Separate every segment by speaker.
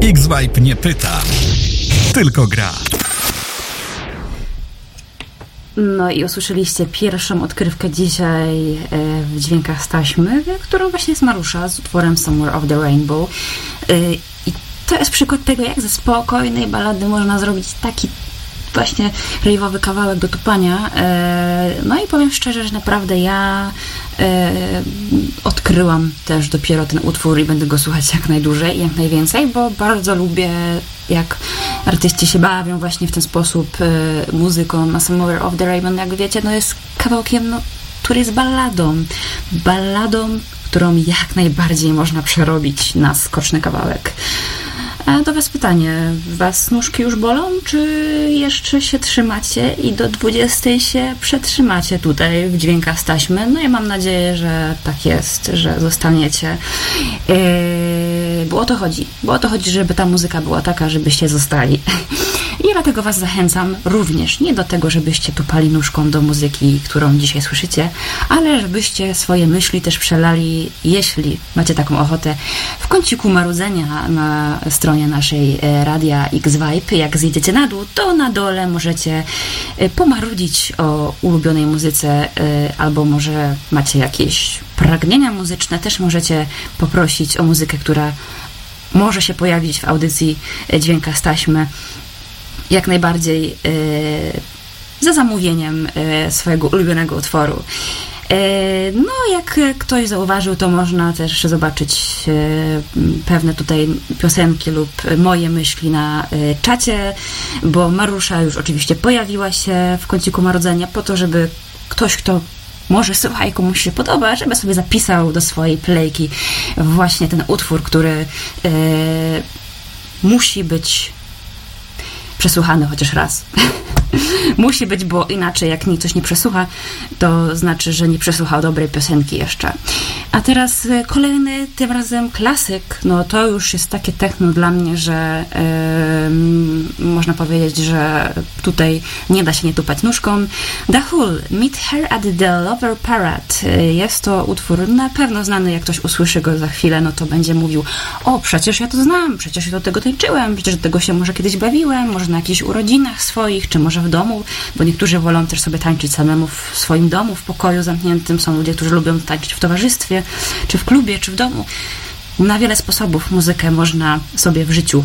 Speaker 1: X-Vibe nie pyta, tylko gra.
Speaker 2: No i usłyszeliście pierwszą odkrywkę dzisiaj w dźwiękach z taśmy, którą właśnie jest Marusza z utworem Somewhere of the Rainbow. I to jest przykład tego, jak ze spokojnej ballady można zrobić taki właśnie rave'owy kawałek do tupania. No i powiem szczerze, że naprawdę ja odkryłam też dopiero ten utwór i będę go słuchać jak najdłużej i jak najwięcej, bo bardzo lubię, jak artyści się bawią właśnie w ten sposób muzyką. A Somewhere of the Rainbow, jak wiecie, no jest kawałkiem, który jest balladą, którą jak najbardziej można przerobić na skoczny kawałek. A do was pytanie, was nóżki już bolą, czy jeszcze się trzymacie i do 20 się przetrzymacie tutaj w dźwiękach z taśmy? No ja mam nadzieję, że tak jest, że zostaniecie. Bo o to chodzi, żeby ta muzyka była taka, żebyście zostali. I dlatego was zachęcam również nie do tego, żebyście tupali nóżką do muzyki, którą dzisiaj słyszycie, ale żebyście swoje myśli też przelali, jeśli macie taką ochotę, w kąciku marudzenia na stronie naszej radia X-Vibe. Jak zjedziecie na dół, to na dole możecie pomarudzić o ulubionej muzyce, albo może macie jakieś pragnienia muzyczne, też możecie poprosić o muzykę, która może się pojawić w audycji Dźwięka z taśmy, jak najbardziej za zamówieniem swojego ulubionego utworu. No, jak ktoś zauważył, to można też zobaczyć pewne tutaj piosenki lub moje myśli na czacie, bo Marusza już oczywiście pojawiła się w kąciku marudzenia po to, żeby ktoś, kto może słucha i komuś się podoba, żeby sobie zapisał do swojej playki właśnie ten utwór, który musi być przesłuchany chociaż raz. Musi być, bo inaczej jak nikt coś nie przesłucha, to znaczy, że nie przesłuchał dobrej piosenki jeszcze. A teraz kolejny, tym razem klasyk. No to już jest takie techno dla mnie, że można powiedzieć, że tutaj nie da się nie tupać nóżką. The Hull, Meet Her at the Lover Parade. Jest to utwór na pewno znany, jak ktoś usłyszy go za chwilę, no to będzie mówił: o, przecież ja to znam, przecież ja do tego tańczyłem, przecież do tego się może kiedyś bawiłem, może na jakichś urodzinach swoich, czy może w domu, bo niektórzy wolą też sobie tańczyć samemu w swoim domu, w pokoju zamkniętym. Są ludzie, którzy lubią tańczyć w towarzystwie, czy w klubie, czy w domu. Na wiele sposobów muzykę można sobie w życiu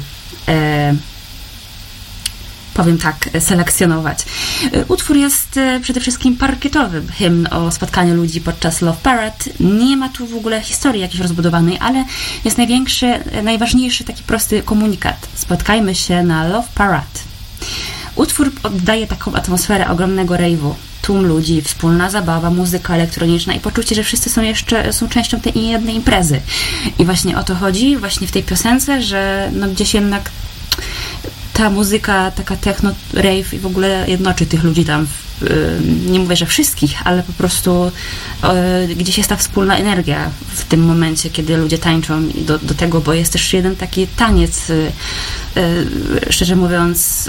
Speaker 2: powiem tak, selekcjonować. Utwór jest przede wszystkim parkietowym, hymn o spotkaniu ludzi podczas Love Parade. Nie ma tu w ogóle historii jakiejś rozbudowanej, ale jest najważniejszy taki prosty komunikat. Spotkajmy się na Love Parade. Utwór oddaje taką atmosferę ogromnego rave'u. Tłum ludzi, wspólna zabawa, muzyka elektroniczna i poczucie, że wszyscy są częścią tej jednej imprezy. I właśnie o to chodzi, właśnie w tej piosence, że no gdzieś jednak ta muzyka, taka techno, rave i w ogóle jednoczy tych ludzi tam, nie mówię, że wszystkich, ale po prostu gdzieś jest ta wspólna energia w tym momencie, kiedy ludzie tańczą i do tego, bo jest też jeden taki taniec, szczerze mówiąc,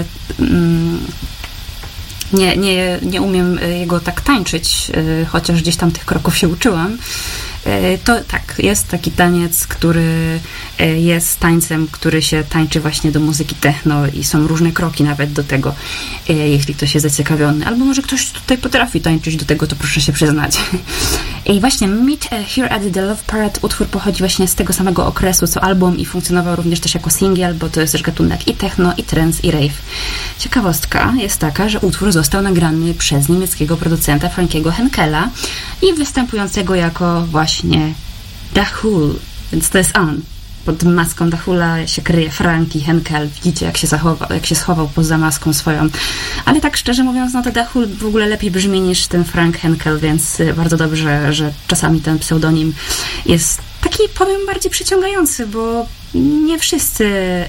Speaker 2: nie umiem jego tak tańczyć, chociaż gdzieś tam tych kroków się uczyłam. To tak, jest taki taniec, który jest tańcem, który się tańczy właśnie do muzyki techno i są różne kroki nawet do tego, jeśli ktoś jest zaciekawiony. Albo może ktoś tutaj potrafi tańczyć do tego, to proszę się przyznać. I właśnie Meet Here at the Love Parade utwór pochodzi właśnie z tego samego okresu, co album i funkcjonował również też jako singiel, bo to jest też gatunek i techno, i trance, i rave. Ciekawostka jest taka, że utwór został nagrany przez niemieckiego producenta Frankiego Henkela i występującego jako właśnie The Hull, więc to jest on. Pod maską The Hulla się kryje Frankie Henkel. Widzicie, jak się schował poza maską swoją. Ale tak szczerze mówiąc, no to The Hull w ogóle lepiej brzmi niż ten Frank Henkel, więc bardzo dobrze, że czasami ten pseudonim jest taki, powiem, bardziej przyciągający, bo nie wszyscy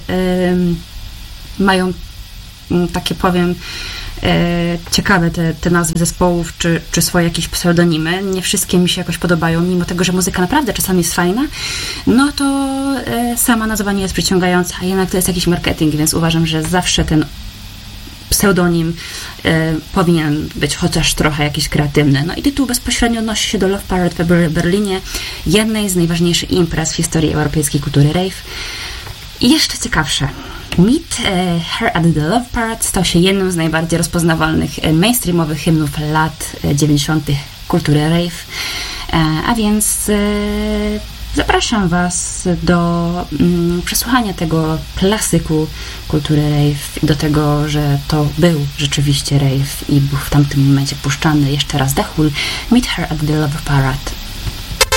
Speaker 2: mają takie, powiem, ciekawe te nazwy zespołów, czy swoje jakieś pseudonimy. Nie wszystkie mi się jakoś podobają, mimo tego, że muzyka naprawdę czasami jest fajna, no to sama nazwa nie jest przyciągająca, a jednak to jest jakiś marketing, więc uważam, że zawsze ten pseudonim powinien być chociaż trochę jakiś kreatywny. No i tytuł bezpośrednio odnosi się do Love Parade w Berlinie, jednej z najważniejszych imprez w historii europejskiej kultury rave. I jeszcze ciekawsze. Meet Her at the Love Parade stał się jednym z najbardziej rozpoznawalnych mainstreamowych hymnów lat 90. kultury rave. A więc zapraszam Was do przesłuchania tego klasyku kultury rave i do tego, że to był rzeczywiście rave i był w tamtym momencie puszczany jeszcze raz The Who, Meet Her at the Love Parade.